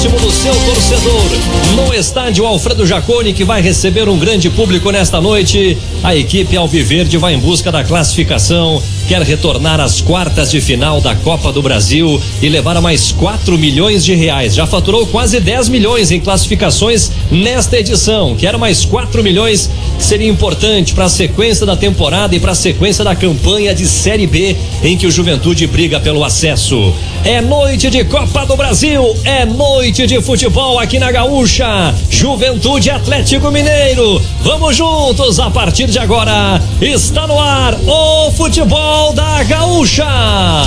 próximo do seu torcedor. No estádio Alfredo Jaconi, que vai receber um grande público nesta noite, a equipe alviverde vai em busca da classificação, quer retornar às quartas de final da Copa do Brasil e levar a mais 4 milhões de reais. Já faturou quase 10 milhões em classificações nesta edição. Quer mais 4 milhões, que seria importante para a sequência da temporada e para a sequência da campanha de Série B, em que o Juventude briga pelo acesso. É noite de Copa do Brasil, é noite de futebol aqui na Gaúcha. Juventude Atlético Mineiro, vamos juntos a partir de agora. Está no ar o futebol da Gaúcha.